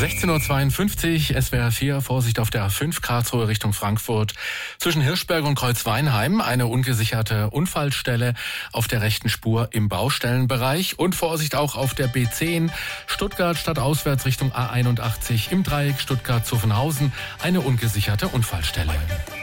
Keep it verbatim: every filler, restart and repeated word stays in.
sechzehn Uhr zweiundfünfzig, S W R vier, Vorsicht auf der A fünf, Karlsruhe Richtung Frankfurt. Zwischen Hirschberg und Kreuzweinheim eine ungesicherte Unfallstelle auf der rechten Spur im Baustellenbereich. Und Vorsicht auch auf der B zehn, Stuttgart stadtauswärts Richtung A einundachtzig im Dreieck Stuttgart-Zuffenhausen, eine ungesicherte Unfallstelle.